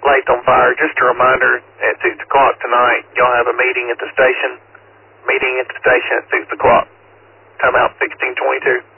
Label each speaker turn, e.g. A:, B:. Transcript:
A: Latham Fire. Just a reminder, at 6 o'clock tonight, y'all have a meeting at the station. Meeting at the station at 6 o'clock. Time out 1622.